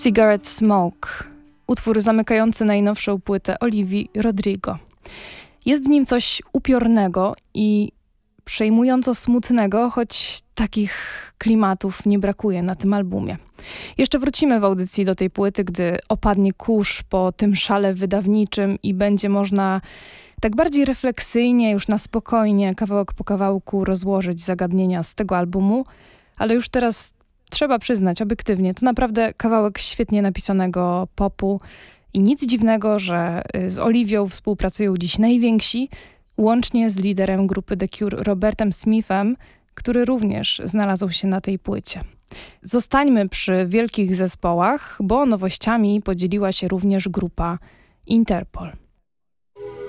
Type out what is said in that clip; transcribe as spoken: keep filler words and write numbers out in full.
Cigarette Smoke, utwór zamykający najnowszą płytę Olivii Rodrigo. Jest w nim coś upiornego i przejmująco smutnego, choć takich klimatów nie brakuje na tym albumie. Jeszcze wrócimy w audycji do tej płyty, gdy opadnie kurz po tym szale wydawniczym i będzie można tak bardziej refleksyjnie, już na spokojnie, kawałek po kawałku rozłożyć zagadnienia z tego albumu, ale już teraz trzeba przyznać obiektywnie, to naprawdę kawałek świetnie napisanego popu i nic dziwnego, że z Oliwią współpracują dziś najwięksi, łącznie z liderem grupy The Cure Robertem Smithem, który również znalazł się na tej płycie. Zostańmy przy wielkich zespołach, bo nowościami podzieliła się również grupa Interpol.